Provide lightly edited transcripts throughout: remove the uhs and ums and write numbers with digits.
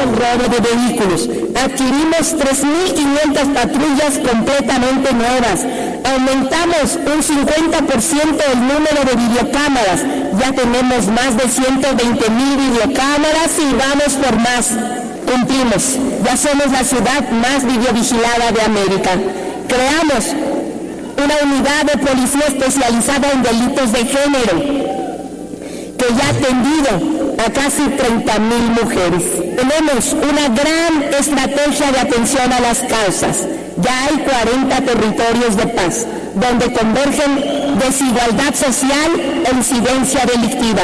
el robo de vehículos. Adquirimos 3.500 patrullas completamente nuevas. Aumentamos un 50% el número de videocámaras. Ya tenemos más de 120,000 videocámaras y vamos por más. Cumplimos. Ya somos la ciudad más videovigilada de América. Creamos una unidad de policía especializada en delitos de género, que ya ha atendido a casi 30,000 mujeres. Tenemos una gran estrategia de atención a las causas. Ya hay 40 territorios de paz, donde convergen desigualdad social e incidencia delictiva.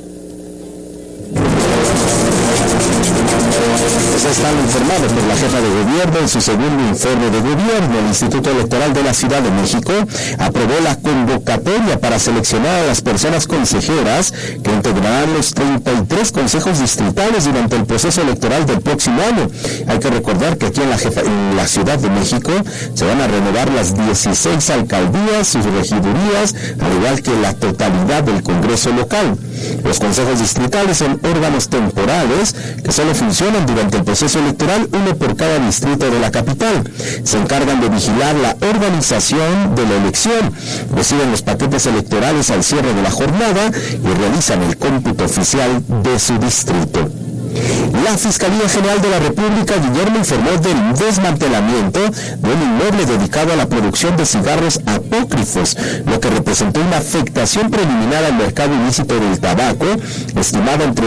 Están informados por la jefa de gobierno en su segundo informe de gobierno. El Instituto Electoral de la Ciudad de México aprobó la convocatoria para seleccionar a las personas consejeras que integrarán los 33 consejos distritales durante el proceso electoral del próximo año. Hay que recordar que aquí en la Ciudad de México se van a renovar las 16 alcaldías, sus regidurías, al igual que la totalidad del Congreso local. Los consejos distritales son órganos temporales que solo funcionan durante el proceso electoral, uno por cada distrito de la capital. Se encargan de vigilar la organización de la elección, reciben los paquetes electorales al cierre de la jornada y realizan el cómputo oficial de su distrito. La Fiscalía General de la República, Guillermo, informó del desmantelamiento de un inmueble dedicado a la producción de cigarros apócrifos, lo que representó una afectación preliminar al mercado ilícito del tabaco, estimada entre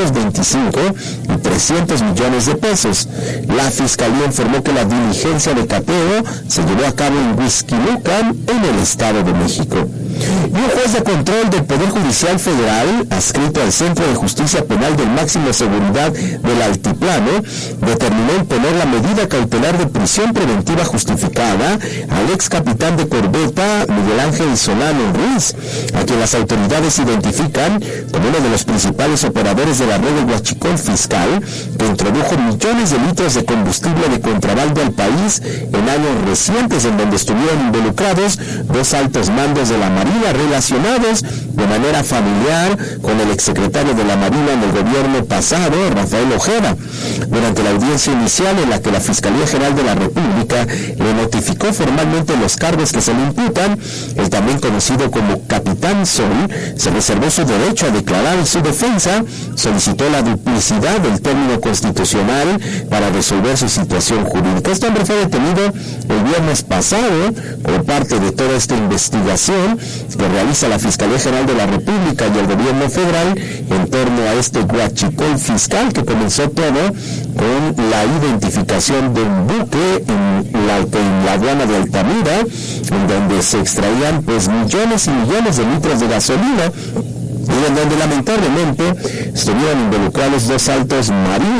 225 y 300 millones de pesos. La Fiscalía informó que la diligencia de cateo se llevó a cabo en Huixquilucan, en el Estado de México. Y un juez de control del Poder Judicial Federal, adscrito al Centro de Justicia Penal del Máximo Seguridad del Altiplano, determinó imponer la medida cautelar de prisión preventiva justificada al ex capitán de corbeta Miguel Ángel Solano Ruiz, a quien las autoridades identifican como uno de los principales operadores de la red de huachicol fiscal, que introdujo millones de litros de combustible de contrabando al país en años recientes, en donde estuvieron involucrados dos altos mandos de la Marina relacionados de manera familiar con el exsecretario de la Marina en el gobierno pasado, Rafael Ojeda. Durante la audiencia inicial, en la que la Fiscalía General de la República le notificó formalmente los cargos que se le imputan, el también conocido como Capitán Sol se reservó su derecho a declarar en su defensa, solicitó la duplicidad del término constitucional para resolver su situación jurídica. Este hombre fue detenido el viernes pasado por parte de toda esta investigación que realiza la Fiscalía General de la República y el gobierno federal en torno a este huachicol fiscal, que comenzó todo con la identificación de un buque en la aduana de Altamira, en donde se extraían pues millones y millones de litros de gasolina, y en donde lamentablemente estuvieron involucrados dos altos marinos